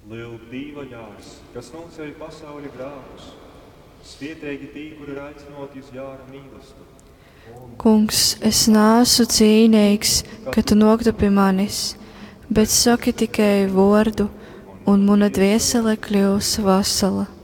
Lielu Dieva jārs, kas noceļ pasauli grāvus, svietēji tī, kuri ir aicinoti uz jāra mīlestību. Kungs, es neesmu cienīgs, ka tu noktu pie manis, bet saki tikai vārdu, un mana dvēsele kļūs vesela.